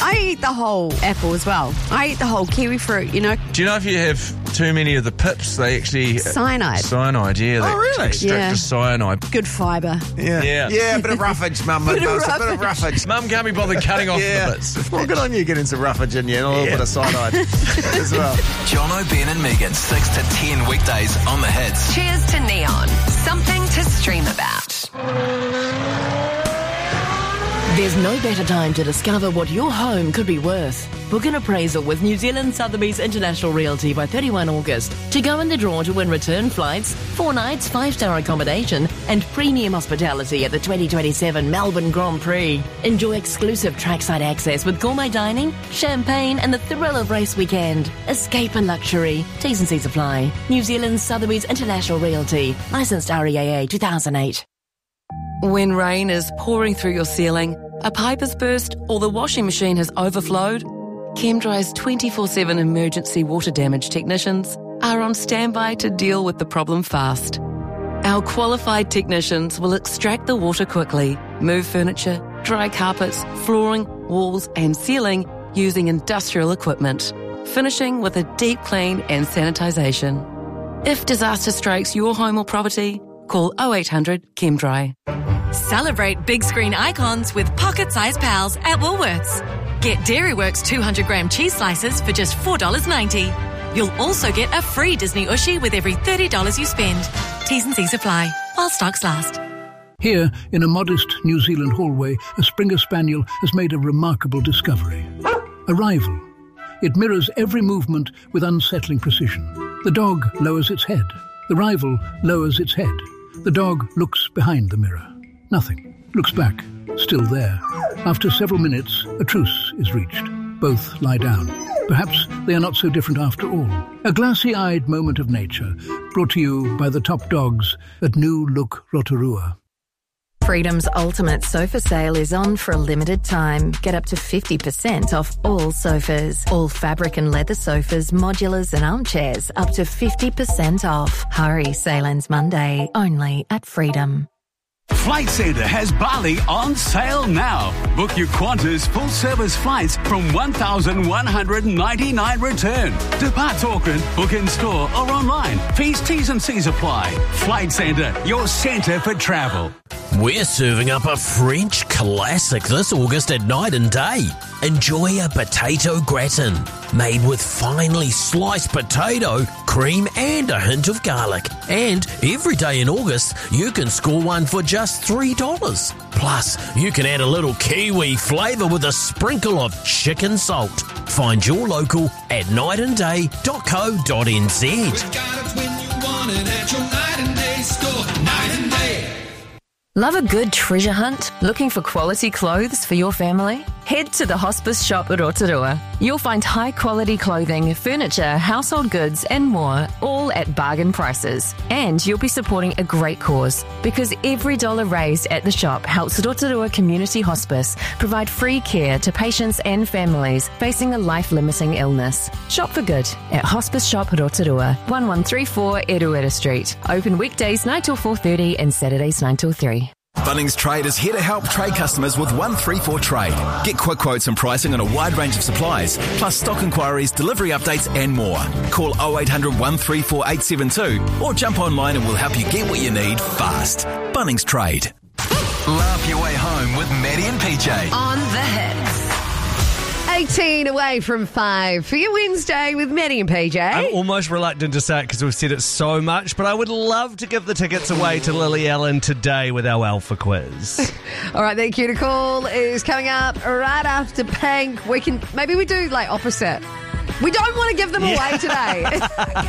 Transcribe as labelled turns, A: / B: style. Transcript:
A: I eat the whole apple as well. I eat the whole kiwi fruit,
B: Do you know if you have too many of the pips, they actually...
A: Cyanide.
B: Cyanide, yeah.
C: Oh, really?
B: Extract the cyanide.
A: Good fibre.
C: Yeah, a bit of roughage, Mum. A bit of roughage.
B: Mum can't be bothered cutting off the bits.
C: Well, good on you getting some roughage in you and a little bit of cyanide as well.
D: Jono, Ben and Megan, 6 to 10 weekdays on the Hits.
E: Cheers to Neon. Something to stream about.
F: There's no better time to discover what your home could be worth. Book an appraisal with New Zealand Sotheby's International Realty by 31 August to go in the draw to win return flights, 4 nights, 5-star accommodation and premium hospitality at the 2027 Melbourne Grand Prix. Enjoy exclusive trackside access with gourmet dining, champagne and the thrill of race weekend. Escape in luxury. T's and C's apply. New Zealand Sotheby's International Realty. Licensed REAA 2008. When rain is pouring through your ceiling, a pipe has burst or the washing machine has overflowed, ChemDry's 24/7 emergency water damage technicians are on standby to deal with the problem fast. Our qualified technicians will extract the water quickly, move furniture, dry carpets, flooring, walls and ceiling using industrial equipment, finishing with a deep clean and sanitisation. If disaster strikes your home or property, call 0800 ChemDry.
G: Celebrate big screen icons with pocket-sized pals at Woolworths. Get Dairyworks 200-gram cheese slices for just $4.90. You'll also get a free Disney Ushi with every $30 you spend. T's and C's apply, while stocks last.
H: Here, in a modest New Zealand hallway, a Springer Spaniel has made a remarkable discovery. Arrival. It mirrors every movement with unsettling precision. The dog lowers its head. The rival lowers its head. The dog looks behind the mirror. Nothing. Looks back. Still there. After several minutes, a truce is reached. Both lie down. Perhaps they are not so different after all. A glassy-eyed moment of nature, brought to you by the top dogs at New Look Rotorua.
I: Freedom's ultimate sofa sale is on for a limited time. Get up to 50% off all sofas. All fabric and leather sofas, modulars and armchairs, up to 50% off. Hurry, sale ends Monday, only at Freedom.
J: Flight Centre has Bali on sale now. Book your Qantas full-service flights from $1,199 return. Depart Auckland, book in store or online. Fees, T's and C's apply. Flight Centre, your centre for travel.
K: We're serving up a French classic this August at Night and Day. Enjoy a potato gratin made with finely sliced potato, cream and a hint of garlic. And every day in August, you can score one for just $3. Plus, you can add a little kiwi flavour with a sprinkle of chicken salt. Find your local at nightandday.co.nz.
L: We've got it when you want it at your Night and Day store. Night and Day.
I: Love a good treasure hunt? Looking for quality clothes for your family? Head to the Hospice Shop at Rotorua. You'll find high-quality clothing, furniture, household goods and more, all at bargain prices. And you'll be supporting a great cause, because every dollar raised at the shop helps Rotorua Community Hospice provide free care to patients and families facing a life-limiting illness. Shop for good at Hospice Shop Rotorua, 1134 Eruera Street. Open weekdays 9 till 4:30 and Saturdays 9 till 3.
D: Bunnings Trade is here to help trade customers with 134 Trade. Get quick quotes and pricing on a wide range of supplies, plus stock inquiries, delivery updates and more. Call 0800 134 872 or jump online and we'll help you get what you need fast. Bunnings Trade. Laugh your way home with Maddie and PJ.
E: On the Hits.
A: 18 away from 5 for your Wednesday with Maddie and PJ.
C: I'm almost reluctant to say it because we've said it so much, but I would love to give the tickets away to Lily Allen today with our Alpha Quiz.
A: All right, that cue to call is coming up right after Pink. Maybe we do like opposite. We don't want to give them away today.